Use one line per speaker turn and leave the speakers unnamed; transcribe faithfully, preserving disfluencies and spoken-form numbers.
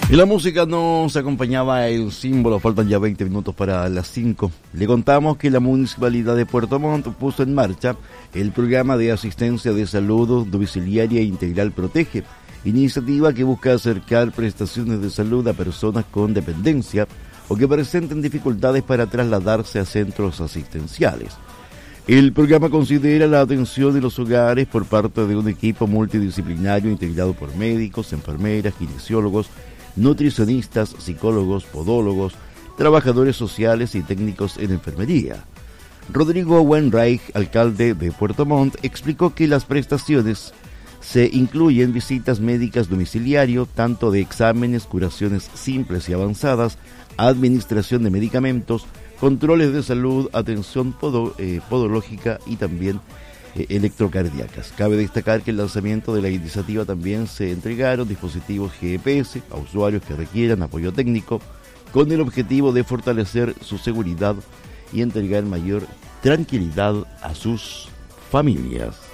Y la música nos acompañaba el símbolo, faltan ya veinte minutos para las cinco. Le contamos que la Municipalidad de Puerto Montt puso en marcha el programa de asistencia de salud domiciliaria integral Protege, iniciativa que busca acercar prestaciones de salud a personas con dependencia o que presenten dificultades para trasladarse a centros asistenciales. El programa considera la atención de los hogares por parte de un equipo multidisciplinario integrado por médicos, enfermeras, kinesiólogos, nutricionistas, psicólogos, podólogos, trabajadores sociales y técnicos en enfermería. Rodrigo Wainwright, alcalde de Puerto Montt, explicó que las prestaciones se incluyen visitas médicas domiciliario, tanto de exámenes, curaciones simples y avanzadas, administración de medicamentos, controles de salud, atención podo, eh, podológica y también eh, electrocardíacas. Cabe destacar que el lanzamiento de la iniciativa también se entregaron dispositivos G P S a usuarios que requieran apoyo técnico con el objetivo de fortalecer su seguridad y entregar mayor tranquilidad a sus familias.